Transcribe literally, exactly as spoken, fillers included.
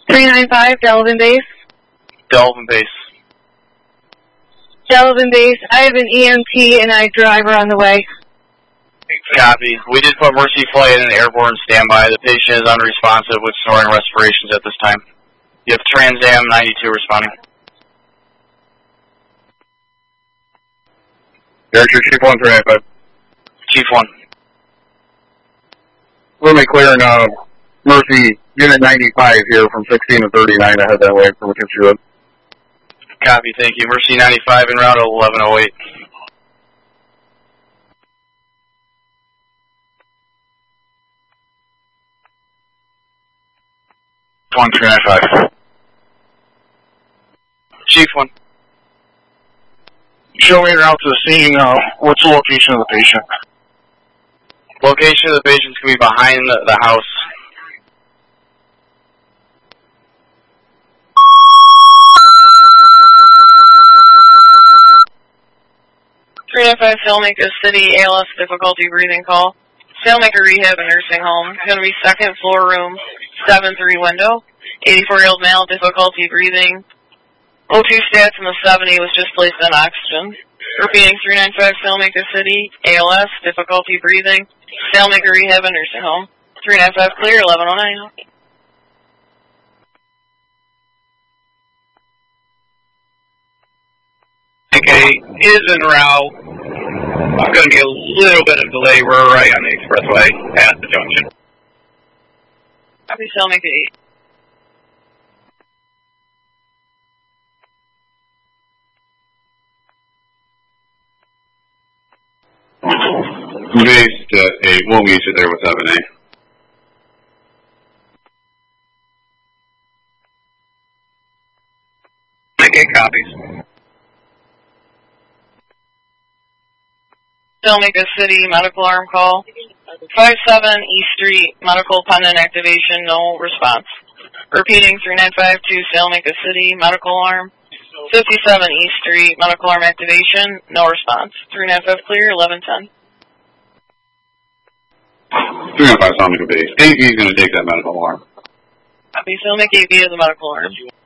three nine five, Delavan Base. Delavan Base. Delavan Base, I have an E M T and I driver on the way. Copy. We did put Mercy Flight in an airborne standby. The patient is unresponsive with snoring respirations at this time. You have Trans Am ninety-two responding. Director Chief one three nine five. Chief one. Let me clear now. Mercy, Unit ninety-five here from sixteen to thirty-nine. I head that way for what you would. Copy, thank you. Mercy ninety-five en route eleven oh eight. one three nine five. Chief one. Show me route to the scene. Uh, what's the location of the patient? Location of the patient's going to be behind the, the house. three nine five Sailmaker City, A L S difficulty breathing call. Sailmaker Rehab and Nursing Home. It's going to be second floor room, seven three window. eighty-four-year-old male, difficulty breathing. O two stats in the seventy, was just placed on oxygen. Repeating, three nine five Sailmaker City, A L S, difficulty breathing. Sailmaker Rehab and Nursing Home. three nine five clear, eleven oh nine. Okay, is en route. I'm going to be a little bit of delay. We're right on the expressway at the junction. Copy, Sailmaker eight. Based uh, eight. We'll meet you there with seven A. Okay, copies. Sailmaker City, medical arm call. five seven East Street, medical pendant activation, no response. Repeating, three nine five two Sailmaker City, medical arm. fifty-seven East Street, medical arm activation, no response. three nine five clear, eleven ten. three nine five Sailmaker Base. A V is going to take that medical alarm. Copy, Sailmaker A V is the medical arm.